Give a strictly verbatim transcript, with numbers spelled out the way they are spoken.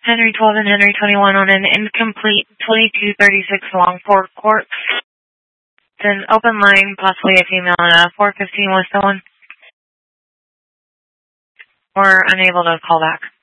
Henry twelve and Henry twenty-one on an incomplete twenty-two thirty-six Longport Court. It's an open line, possibly a female, and a four fifteen West Owen. We're unable to call back.